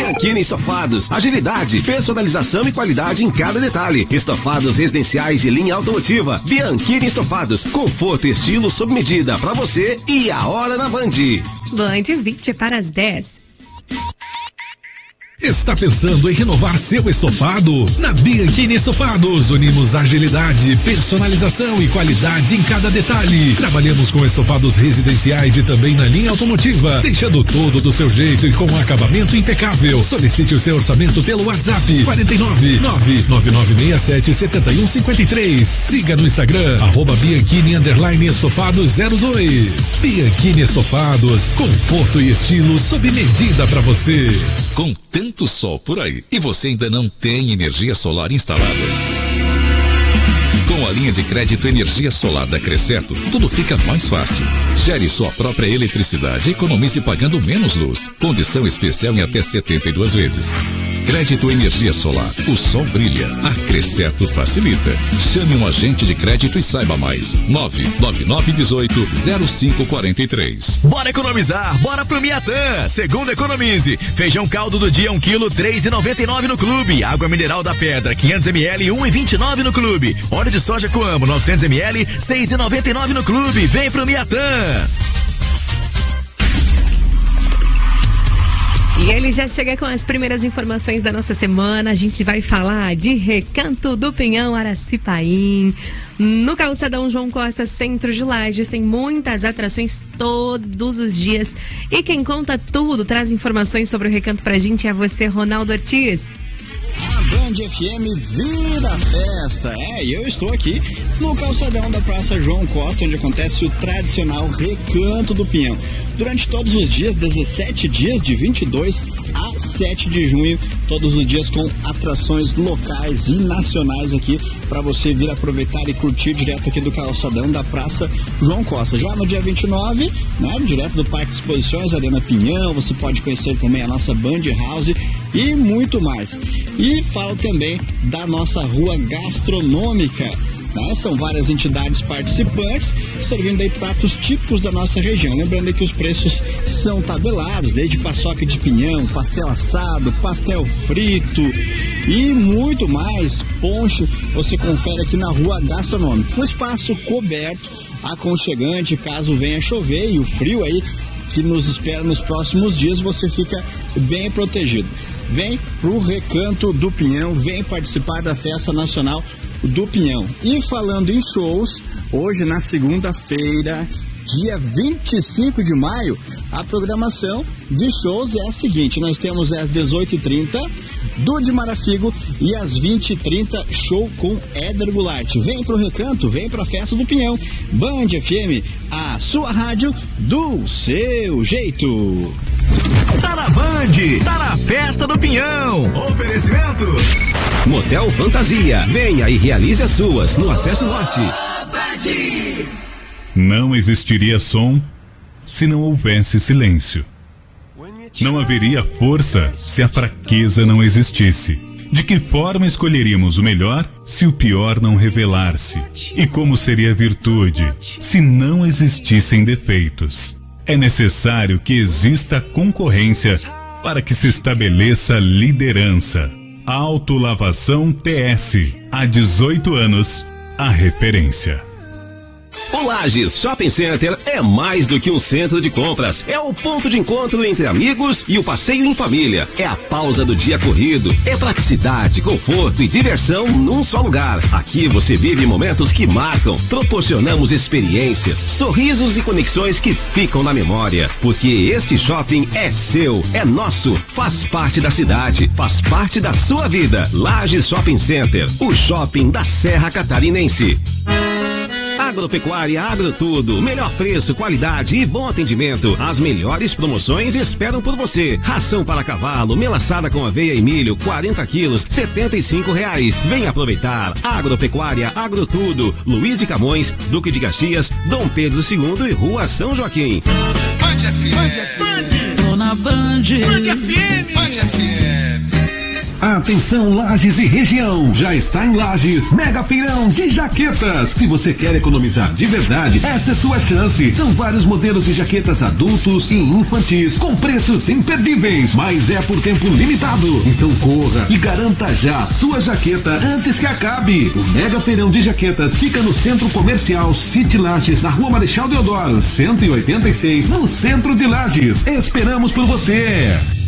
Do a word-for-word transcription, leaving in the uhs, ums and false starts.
Bianchini Estofados, agilidade, personalização e qualidade em cada detalhe. Estofados residenciais e linha automotiva. Bianchini Estofados, conforto e estilo sob medida pra você e a hora na Band. Band vinte para as dez. Está pensando em renovar seu estofado? Na Bianchini Estofados, unimos agilidade, personalização e qualidade em cada detalhe. Trabalhamos com estofados residenciais e também na linha automotiva, deixando tudo do seu jeito e com um acabamento impecável. Solicite o seu orçamento pelo WhatsApp quarenta e nove, nove nove nove seis sete sete um cinco três. Siga no Instagram, arroba Bianchini underline estofados zero dois. Bianchini Estofados, conforto e estilo sob medida para você. Com tanto sol por aí e você ainda não tem energia solar instalada? Com a linha de crédito Energia Solar da Crescerto, tudo fica mais fácil. Gere sua própria eletricidade e economize pagando menos luz. Condição especial em até setenta e duas vezes. Crédito Energia Solar. O sol brilha. A Crescerto facilita. Chame um agente de crédito e saiba mais. nove nove nove um oito zero cinco quatro três. Bora economizar, bora pro Miatã. Segundo economize. Feijão caldo do dia um quilo, três e noventa e nove no clube. Água mineral da pedra, quinhentos mililitros, um e vinte e nove no clube. Óleo de soja Coamo, novecentos mililitros, seis e noventa e nove no clube. Vem pro Miatã. E ele já chega com as primeiras informações da nossa semana. A gente vai falar de Recanto do Pinhão, Aracipaim. No calçadão João Costa, centro de Lages, tem muitas atrações todos os dias. E quem conta tudo, traz informações sobre o Recanto pra gente é você, Ronaldo Ortiz. A Band F M vira festa, é, e eu estou aqui no calçadão da Praça João Costa, onde acontece o tradicional Recanto do Pinhão. Durante todos os dias, dezessete dias, de vinte e dois a sete de junho, todos os dias com atrações locais e nacionais aqui, para você vir aproveitar e curtir direto aqui do calçadão da Praça João Costa. Já no dia vinte e nove, né, direto do Parque de Exposições, Arena Pinhão, você pode conhecer também a nossa Band House e muito mais. E falo também da nossa rua gastronômica, né? São várias entidades participantes servindo aí pratos típicos da nossa região. Lembrando aí que os preços são tabelados, desde paçoca de pinhão, pastel assado, pastel frito e muito mais. Ponche você confere aqui na rua gastronômica. Um espaço coberto, aconchegante, caso venha chover e o frio aí que nos espera nos próximos dias, você fica bem protegido. Vem pro Recanto do Pinhão, vem participar da Festa Nacional do Pinhão. E falando em shows, hoje na segunda-feira, dia vinte e cinco de maio, a programação de shows é a seguinte: nós temos às dezoito e trinta, Dude Marafigo, e às vinte e trinta, show com Éder Goulart. Vem pro Recanto, vem pra Festa do Pinhão. Band F M, a sua rádio do seu jeito. Tá na Band, tá na Festa do Pinhão. Oferecimento Motel Fantasia. Venha e realize as suas no Acesso Norte. Não existiria som se não houvesse silêncio. Não haveria força se a fraqueza não existisse. De que forma escolheríamos o melhor se o pior não revelar-se? E como seria a virtude se não existissem defeitos? É necessário que exista concorrência para que se estabeleça liderança. Autolavação T S. Há dezoito anos, a referência. O Lages Shopping Center é mais do que um centro de compras. É o ponto de encontro entre amigos e o passeio em família. É a pausa do dia corrido. É praticidade, conforto e diversão num só lugar. Aqui você vive momentos que marcam. Proporcionamos experiências, sorrisos e conexões que ficam na memória. Porque este shopping é seu, é nosso, faz parte da cidade, faz parte da sua vida. Lages Shopping Center, o shopping da Serra Catarinense. Agropecuária Agrotudo, melhor preço, qualidade e bom atendimento. As melhores promoções esperam por você. Ração para cavalo, melaçada com aveia e milho, quarenta quilos, setenta e cinco reais. Vem aproveitar. Agropecuária Agrotudo, Luiz de Camões, Duque de Caxias, Dom Pedro segundo e Rua São Joaquim. Band F M. Band. Tô na Band. Band F M. Band F M. Atenção Lages e região, já está em Lages, Mega Feirão de Jaquetas. Se você quer economizar de verdade, essa é sua chance. São vários modelos de jaquetas adultos e infantis com preços imperdíveis, mas é por tempo limitado. Então corra e garanta já a sua jaqueta antes que acabe. O Mega Feirão de Jaquetas fica no Centro Comercial City Lages, na Rua Marechal Deodoro, cento e oitenta e seis, no centro de Lages. Esperamos por você.